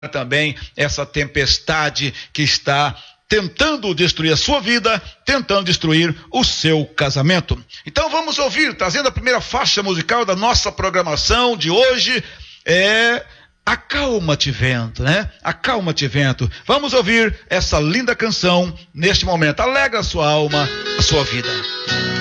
também essa tempestade que está tentando destruir a sua vida, tentando destruir o seu casamento. Então vamos ouvir, trazendo a primeira faixa musical da nossa programação de hoje, Acalma-te Vento, né? Acalma-te Vento. Vamos ouvir essa linda canção neste momento. Alegra a sua alma, a sua vida.